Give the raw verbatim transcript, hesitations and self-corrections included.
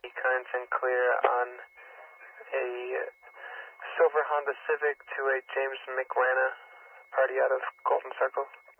currents and clear on a silver Honda Civic to a James McLana, party out of Golden Circle.